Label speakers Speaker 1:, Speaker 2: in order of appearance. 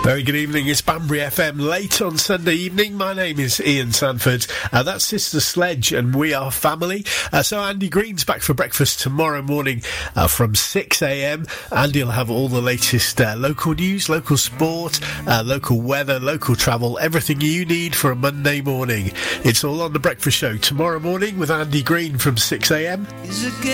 Speaker 1: Very good evening, it's Banbury FM late on Sunday evening. My name is Ian Sanford, that's Sister Sledge and we are family. So Andy Green's back for breakfast tomorrow morning from 6am. Andy will have all the latest local news, local sport, local weather, local travel, everything you need for a Monday morning. It's all on The Breakfast Show tomorrow morning with Andy Green from 6am.